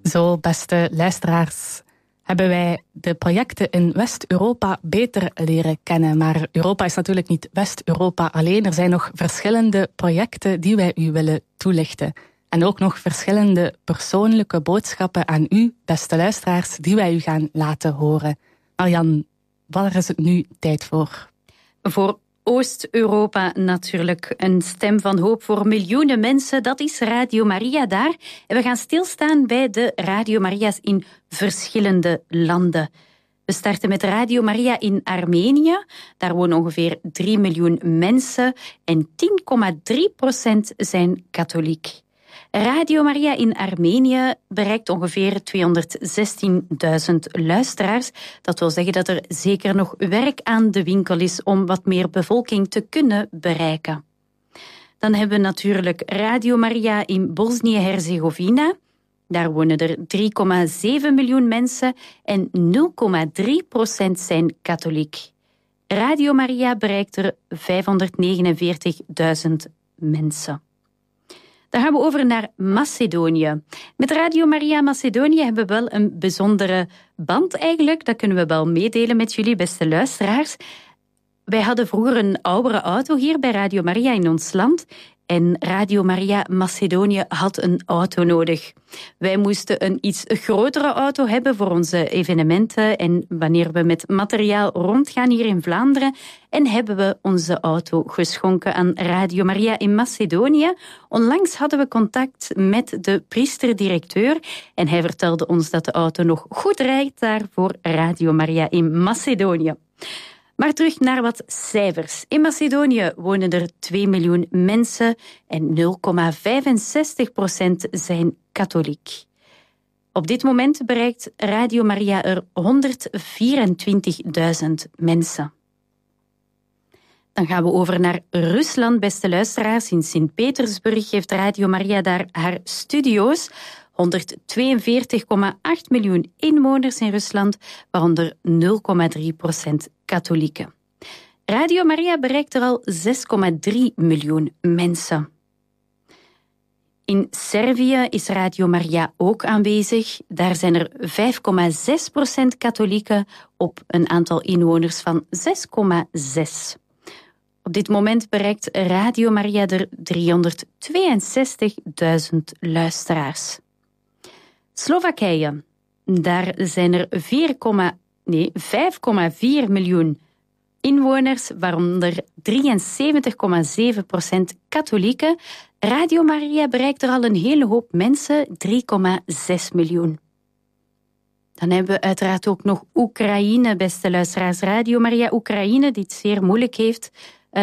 Zo, beste luisteraars, hebben wij de projecten in West-Europa beter leren kennen. Maar Europa is natuurlijk niet West-Europa alleen. Er zijn nog verschillende projecten die wij u willen toelichten. En ook nog verschillende persoonlijke boodschappen aan u, beste luisteraars, die wij u gaan laten horen. Marianne, waar is het nu tijd voor? Voor Oost-Europa natuurlijk. Een stem van hoop voor miljoenen mensen. Dat is Radio Maria daar. En we gaan stilstaan bij de Radio Maria's in verschillende landen. We starten met Radio Maria in Armenië. Daar wonen ongeveer 3 miljoen mensen en 10,3% zijn katholiek. Radio Maria in Armenië bereikt ongeveer 216.000 luisteraars. Dat wil zeggen dat er zeker nog werk aan de winkel is om wat meer bevolking te kunnen bereiken. Dan hebben we natuurlijk Radio Maria in Bosnië-Herzegovina. Daar wonen er 3,7 miljoen mensen en 0,3% zijn katholiek. Radio Maria bereikt er 549.000 mensen. Dan gaan we over naar Macedonië. Met Radio Maria Macedonië hebben we wel een bijzondere band eigenlijk. Dat kunnen we wel meedelen met jullie, beste luisteraars. Wij hadden vroeger een oudere auto hier bij Radio Maria in ons land. En Radio Maria Macedonië had een auto nodig. Wij moesten een iets grotere auto hebben voor onze evenementen en wanneer we met materiaal rondgaan hier in Vlaanderen. En hebben we onze auto geschonken aan Radio Maria in Macedonië. Onlangs hadden we contact met de priesterdirecteur en hij vertelde ons dat de auto nog goed rijdt daar voor Radio Maria in Macedonië. Maar terug naar wat cijfers. In Macedonië wonen er 2 miljoen mensen en 0,65% zijn katholiek. Op dit moment bereikt Radio Maria er 124.000 mensen. Dan gaan we over naar Rusland, beste luisteraars. In Sint-Petersburg heeft Radio Maria daar haar studio's. 142,8 miljoen inwoners in Rusland, waaronder 0,3% katholieken. Radio Maria bereikt er al 6,3 miljoen mensen. In Servië is Radio Maria ook aanwezig. Daar zijn er 5,6% katholieken op een aantal inwoners van 6,6. Op dit moment bereikt Radio Maria er 362.000 luisteraars. Slowakije, daar zijn er 5,4 miljoen inwoners, waaronder 73,7% katholieken. Radio Maria bereikt er al een hele hoop mensen, 3,6 miljoen. Dan hebben we uiteraard ook nog Oekraïne, beste luisteraars. Radio Maria Oekraïne, die het zeer moeilijk heeft.